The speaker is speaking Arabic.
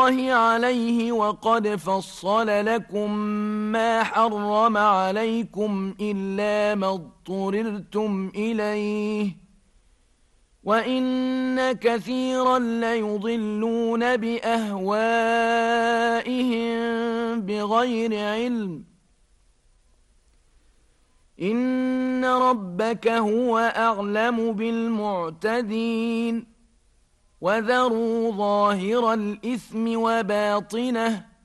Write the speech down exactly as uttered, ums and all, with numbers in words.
الله عليه وقد فصل لكم ما حرم عليكم إلا ما اضطررتم إليه وإن كثيرا ليضلون بأهوائهم بغير علم إن ربك هو أعلم بالمعتدين وذروا ظاهر الإثم وباطنه